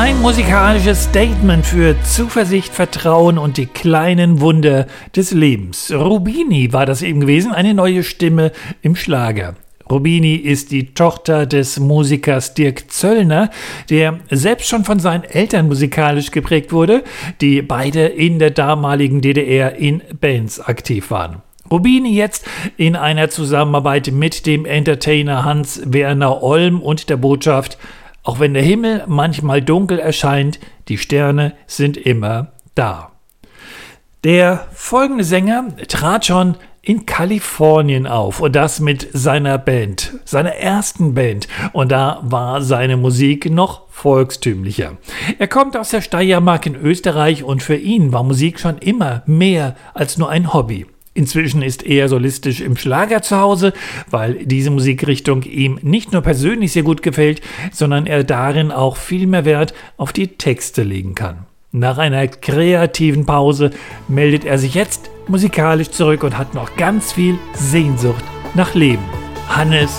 Ein musikalisches Statement für Zuversicht, Vertrauen und die kleinen Wunder des Lebens. Rubini war das eben gewesen, eine neue Stimme im Schlager. Rubini ist die Tochter des Musikers Dirk Zöllner, der selbst schon von seinen Eltern musikalisch geprägt wurde, die beide in der damaligen DDR in Bands aktiv waren. Rubini jetzt in einer Zusammenarbeit mit dem Entertainer Hans-Werner Olm und der Botschaft: Auch wenn der Himmel manchmal dunkel erscheint, die Sterne sind immer da. Der folgende Sänger trat schon in Kalifornien auf und das mit seiner Band, seiner ersten Band, und da war seine Musik noch volkstümlicher. Er kommt aus der Steiermark in Österreich und für ihn war Musik schon immer mehr als nur ein Hobby. Inzwischen ist er solistisch im Schlager zu Hause, weil diese Musikrichtung ihm nicht nur persönlich sehr gut gefällt, sondern er darin auch viel mehr Wert auf die Texte legen kann. Nach einer kreativen Pause meldet er sich jetzt musikalisch zurück und hat noch ganz viel Sehnsucht nach Leben. Hannes